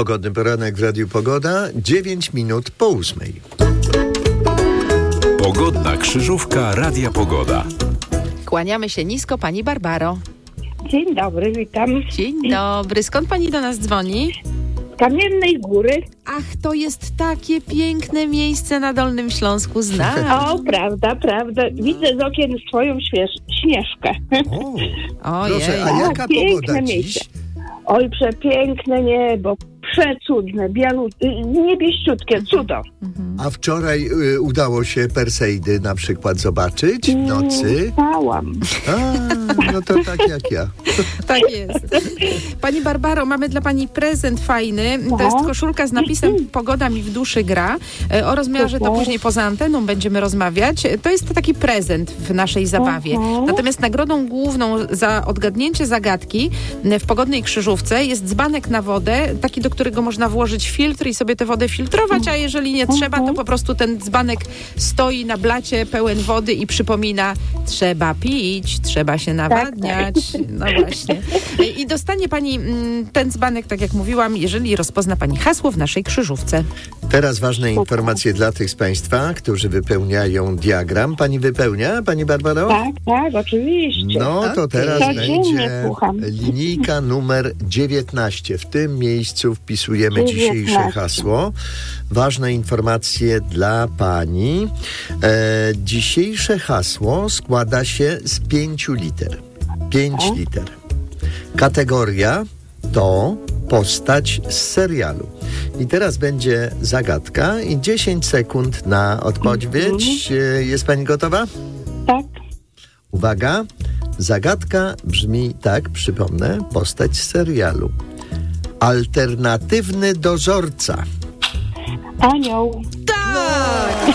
Pogodny poranek w Radiu Pogoda, 9 minut po 8. Pogodna krzyżówka Radia Pogoda. Kłaniamy się nisko, pani Barbaro. Dzień dobry, witam. Dzień dobry. Skąd pani do nas dzwoni? Z Kamiennej Góry. Ach, to jest takie piękne miejsce na Dolnym Śląsku. Znam. O, prawda. Widzę z okien swoją Śnieżkę. Ojej. Proszę, a jaka piękne pogoda miejsce. dziś? Oj, przepiękne niebo, przecudne, niebieściutkie, cudo. A wczoraj udało się Perseidy na przykład zobaczyć w nocy? Stałam. A, no to tak jak ja. Tak jest. Pani Barbaro, mamy dla pani prezent fajny. To jest koszulka z napisem "Pogoda mi w duszy gra". O rozmiarze to później poza anteną będziemy rozmawiać. To jest taki prezent w naszej zabawie. Natomiast nagrodą główną za odgadnięcie zagadki w Pogodnej Krzyżówce jest dzbanek na wodę, taki, do którego można włożyć filtr i sobie tę wodę filtrować, a jeżeli nie trzeba, to po prostu ten dzbanek stoi na blacie pełen wody i przypomina: trzeba pić, trzeba się nawadniać. No właśnie. I dostanie pani ten dzbanek, tak jak mówiłam, jeżeli rozpozna pani hasło w naszej krzyżówce. Teraz ważne informacje dla tych z Państwa, którzy wypełniają diagram. Pani wypełnia, pani Barbaro? Tak, oczywiście. No to teraz Codziennie będzie słucham. linijka numer 19. W tym miejscu wpisujemy 19. dzisiejsze hasło. Ważne informacje dla pani. Dzisiejsze hasło składa się z 5 liter. 5 liter. Kategoria to postać z serialu. I teraz będzie zagadka i 10 sekund na odpowiedź. Jest pani gotowa? Tak. Uwaga, zagadka brzmi tak, przypomnę, postać z serialu. Alternatywny dozorca. Anioł. Tak!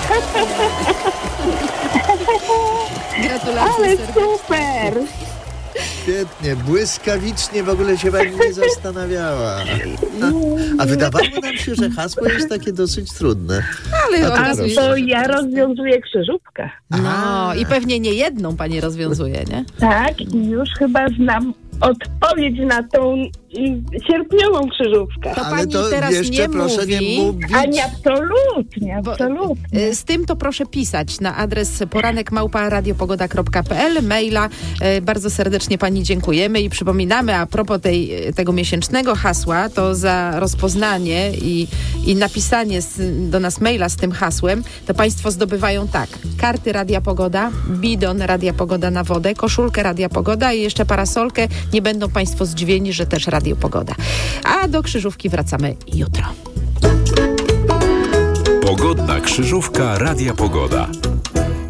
Gratulacje Ale serdecznie. super! Świetnie, błyskawicznie, w ogóle się pani nie zastanawiała. A wydawało nam się, że hasło jest takie dosyć trudne. Ale A to okazuje się, proszę. To ja rozwiązuję krzyżówkę. No i pewnie nie jedną pani rozwiązuje, nie? Tak, i już chyba znam odpowiedź na tą sierpniową krzyżówkę. To Ale pani to teraz jeszcze nie proszę mówi. nie mówić. A nie, absolutnie. Z tym to proszę pisać na adres poranek@radiopogoda.pl, maila. Bardzo serdecznie pani dziękujemy i przypominamy, a propos tego miesięcznego hasła, to za rozpoznanie i napisanie do nas maila z tym hasłem, to państwo zdobywają tak: karty Radia Pogoda, bidon Radia Pogoda na wodę, koszulkę Radia Pogoda i jeszcze parasolkę. Nie będą państwo zdziwieni, że też Radio Pogoda. A do krzyżówki wracamy jutro. Pogodna krzyżówka Radia Pogoda.